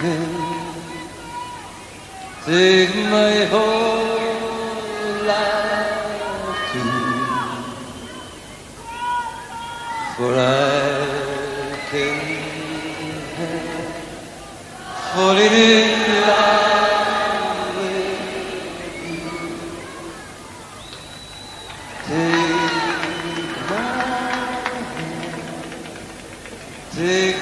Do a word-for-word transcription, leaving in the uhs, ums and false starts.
take my whole life too, for I can help falling in love with you. Take my hand, take